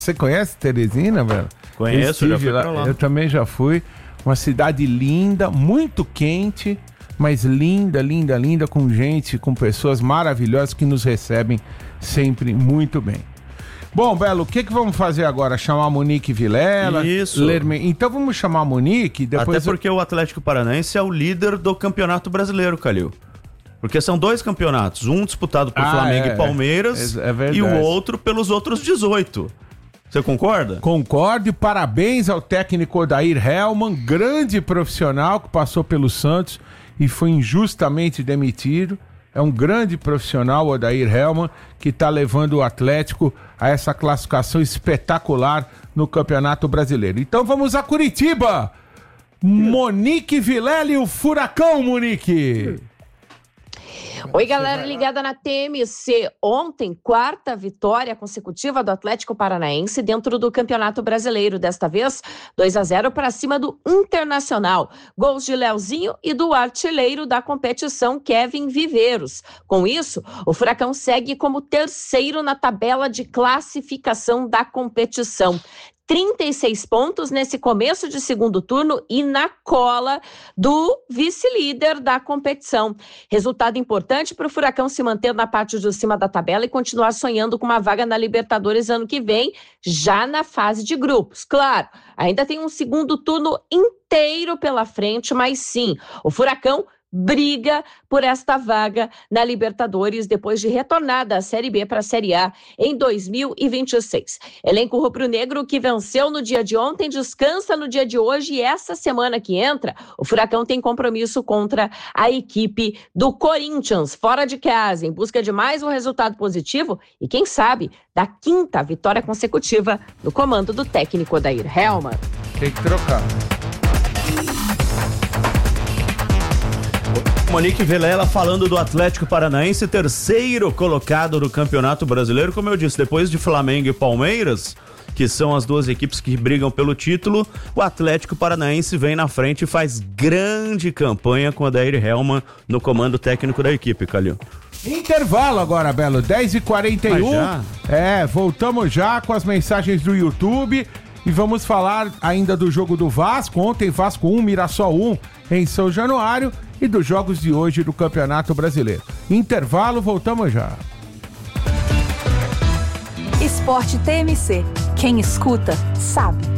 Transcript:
Você conhece Teresina, velho? Conheço, já fui pra lá. Eu também já fui. Uma cidade linda, muito quente, mas linda, linda, linda, com gente, com pessoas maravilhosas que nos recebem sempre muito bem. Bom, Belo, o que vamos fazer agora? Chamar a Monique Vilela? Isso. Então vamos chamar a Monique, depois... Até porque o Atlético Paranaense é o líder do Campeonato Brasileiro, Calil. Porque são 2 campeonatos, um disputado por Flamengo e Palmeiras, e o outro pelos outros 18. Você concorda? Concordo e parabéns ao técnico Odair Hellmann, grande profissional que passou pelo Santos e foi injustamente demitido. É um grande profissional, o Odair Hellmann, que está levando o Atlético a essa classificação espetacular no Campeonato Brasileiro. Então vamos a Curitiba. Monique Vilela e o Furacão, Monique. Oi, galera ligada na TMC. Ontem, 4ª vitória consecutiva do Atlético Paranaense dentro do Campeonato Brasileiro. Desta vez, 2-0 para cima do Internacional. Gols de Leozinho e do artilheiro da competição, Kevin Viveiros. Com isso, o Furacão segue como 3º na tabela de classificação da competição. 36 pontos nesse começo de segundo turno e na cola do vice-líder da competição. Resultado importante para o Furacão se manter na parte de cima da tabela e continuar sonhando com uma vaga na Libertadores ano que vem, já na fase de grupos. Claro, ainda tem um segundo turno inteiro pela frente, mas sim, o Furacão briga por esta vaga na Libertadores depois de retornar da Série B para a Série A em 2026. Elenco rubro-negro que venceu no dia de ontem, descansa no dia de hoje e essa semana que entra, o Furacão tem compromisso contra a equipe do Corinthians, fora de casa, em busca de mais um resultado positivo e quem sabe da 5ª vitória consecutiva no comando do técnico Odair Hellmann. Tem que trocar. Monique Vilela falando do Atlético Paranaense, 3º colocado no Campeonato Brasileiro. Como eu disse, depois de Flamengo e Palmeiras, que são as 2 equipes que brigam pelo título, o Atlético Paranaense vem na frente e faz grande campanha com o Odair Hellmann no comando técnico da equipe, Calil. Intervalo agora, Belo, 10h41. Voltamos já com as mensagens do YouTube e vamos falar ainda do jogo do Vasco. Ontem Vasco 1, Mirassol 1 em São Januário e dos jogos de hoje do Campeonato Brasileiro. Intervalo, voltamos já. Esporte TMC. Quem escuta, sabe.